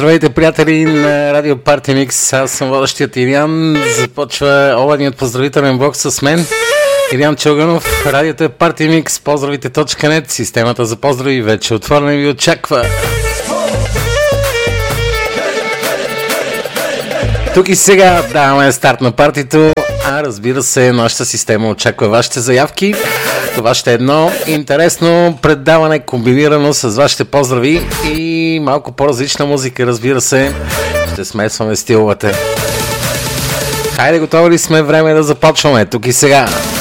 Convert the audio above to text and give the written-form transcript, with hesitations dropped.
Здравейте, приятели на Радио Парти Микс. Аз съм водещият Илян. Започва обедният поздравителен блок с мен, Илян Чоганов. Радиото е Парти Микс. Поздравите.нет. Системата за поздрави вече отворена и ви очаква. Тук и сега даваме старт на партито, а разбира се, нашата система очаква вашите заявки. Това ще е едно интересно предаване, комбинирано с вашите поздрави и малко по-различна музика, разбира се. Ще смесваме стиловете. Хайде, готови ли сме? Време да започваме. Тук и сега.